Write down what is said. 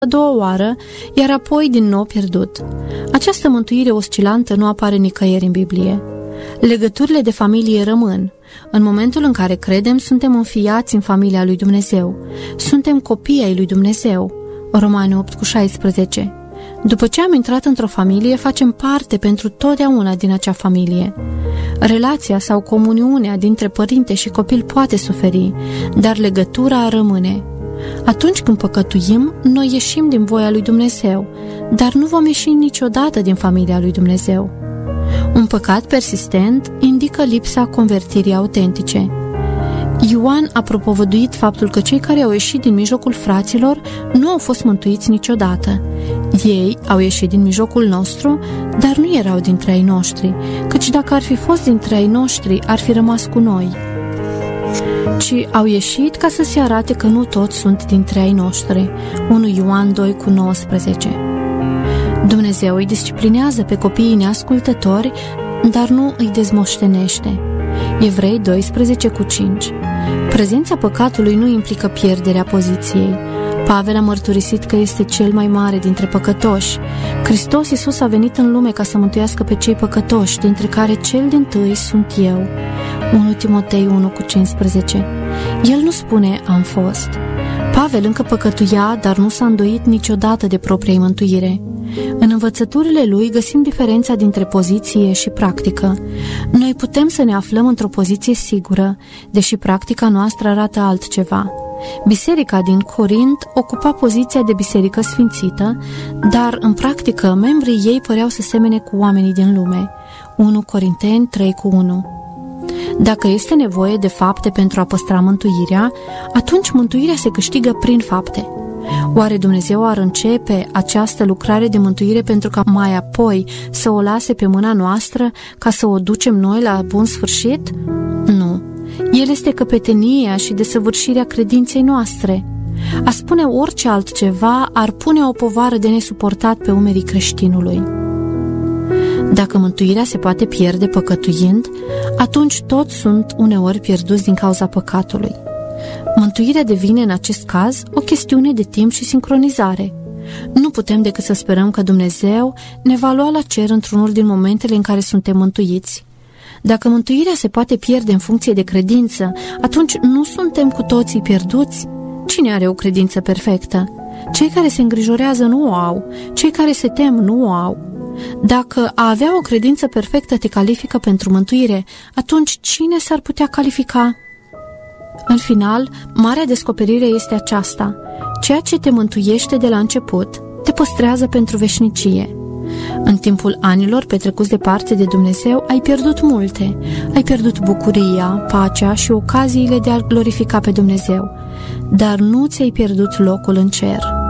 a doua oară, iar apoi din nou pierdut. Această mântuire oscilantă nu apare nicăieri în Biblie. Legăturile de familie rămân. În momentul în care credem, suntem înfiați în familia lui Dumnezeu. Suntem copii ai lui Dumnezeu. Romani 8:16. După ce am intrat într-o familie, facem parte pentru totdeauna din acea familie. Relația sau comuniunea dintre părinte și copil poate suferi, dar legătura rămâne. Atunci când păcătuim, noi ieșim din voia lui Dumnezeu, dar nu vom ieși niciodată din familia lui Dumnezeu. Un păcat persistent indică lipsa convertirii autentice. Ioan a propovăduit faptul că cei care au ieșit din mijlocul fraților nu au fost mântuiți niciodată. Ei au ieșit din mijlocul nostru, dar nu erau dintre ai noștri, căci dacă ar fi fost dintre ai noștri, ar fi rămas cu noi. Ci au ieșit ca să se arate că nu toți sunt dintre ai noștri. 1 Ioan 2:19. Dumnezeu îi disciplinează pe copiii neascultători, dar nu îi dezmoștenește. Evrei 12:5. Prezența păcatului nu implică pierderea poziției. Pavel a mărturisit că este cel mai mare dintre păcătoși. Hristos Iisus a venit în lume ca să mântuiască pe cei păcătoși, dintre care cel dintâi sunt eu. 1 Timotei 1:15. El nu spune am fost. Pavel încă păcătuia, dar nu s-a îndoit niciodată de propria mântuire. În învățăturile lui găsim diferența dintre poziție și practică. Noi putem să ne aflăm într-o poziție sigură, deși practica noastră arată altceva. Biserica din Corint ocupa poziția de biserică sfințită, dar în practică membrii ei păreau să semene cu oamenii din lume. 1 Corinteni 3:1. Dacă este nevoie de fapte pentru a păstra mântuirea, atunci mântuirea se câștigă prin fapte. Oare Dumnezeu ar începe această lucrare de mântuire pentru ca mai apoi să o lase pe mâna noastră ca să o ducem noi la bun sfârșit? Nu. El este căpetenia și desăvârșirea credinței noastre. A spune orice altceva ar pune o povară de nesuportat pe umerii creștinului. Dacă mântuirea se poate pierde păcătuind, atunci toți sunt uneori pierduți din cauza păcatului. Mântuirea devine în acest caz o chestiune de timp și sincronizare. Nu putem decât să sperăm că Dumnezeu ne va lua la cer într-unul din momentele în care suntem mântuiți. Dacă mântuirea se poate pierde în funcție de credință, atunci nu suntem cu toții pierduți? Cine are o credință perfectă? Cei care se îngrijorează nu o au, cei care se tem nu o au. Dacă a avea o credință perfectă te califică pentru mântuire, atunci cine s-ar putea califica? În final, marea descoperire este aceasta: ceea ce te mântuiește de la început te păstrează pentru veșnicie. În timpul anilor petrecuți departe de Dumnezeu, ai pierdut multe. Ai pierdut bucuria, pacea și ocaziile de a glorifica pe Dumnezeu, dar nu ți-ai pierdut locul în cer.